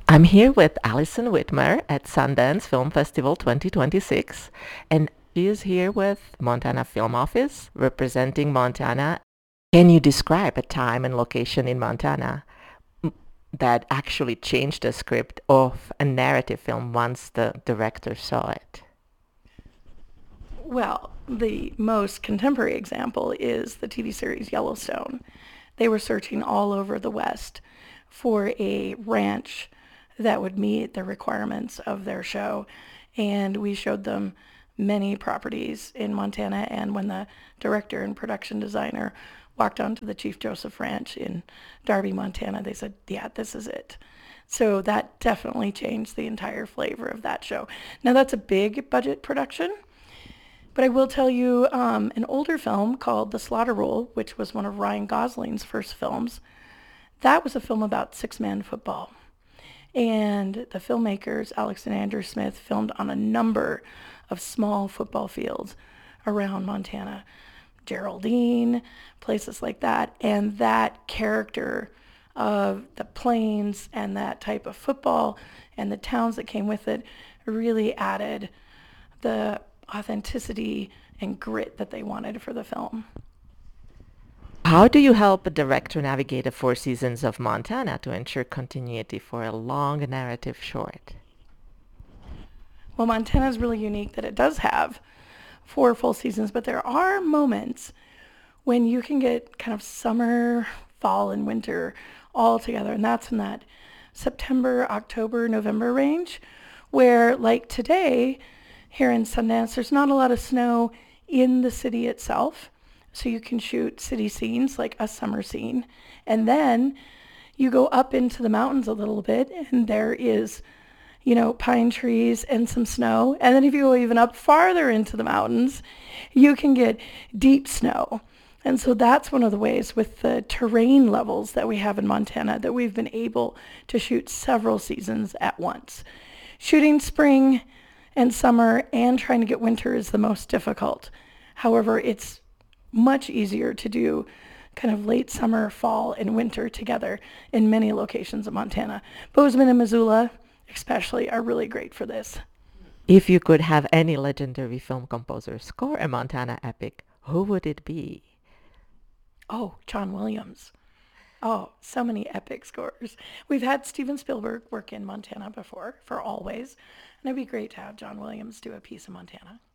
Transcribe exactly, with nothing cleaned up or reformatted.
I'm here with Alison Whitmer at Sundance Film Festival twenty twenty-six, and she is here with Montana Film Office representing Montana. Can you describe a time and location in Montana m- that actually changed the script of a narrative film once the director saw it? Well, the most contemporary example is the T V series Yellowstone. They were searching all over the West for a ranch that would meet the requirements of their show. And we showed them many properties in Montana. And when the director and production designer walked onto the Chief Joseph Ranch in Darby, Montana, they said, yeah, this is it. So that definitely changed the entire flavor of that show. Now, that's a big budget production, but I will tell you um, an older film called The Slaughter Rule, which was one of Ryan Gosling's first films. That was a film about six-man football. And the filmmakers, Alex and Andrew Smith, filmed on a number of small football fields around Montana. Geraldine, places like that. And that character of the plains and that type of football and the towns that came with it really added the authenticity and grit that they wanted for the film. How do you help a director navigate the four seasons of Montana to ensure continuity for a long narrative short? Well, Montana is really unique that it does have four full seasons, but there are moments when you can get kind of summer, fall, and winter all together, and that's in that September, October, November range, where like today here in Sundance, there's not a lot of snow in the city itself, so you can shoot city scenes like a summer scene, and then you go up into the mountains a little bit, and there is you know, pine trees and some snow. And then if you go even up farther into the mountains, you can get deep snow. And so that's one of the ways with the terrain levels that we have in Montana that we've been able to shoot several seasons at once. Shooting spring and summer and trying to get winter is the most difficult. However, it's much easier to do kind of late summer, fall, and winter together in many locations of Montana. Bozeman and Missoula especially are really great for this. If you could have any legendary film composer score a Montana epic, who would it be? Oh, John Williams. Oh, so many epic scores. We've had Steven Spielberg work in Montana before for Always, and it'd be great to have John Williams do a piece of Montana.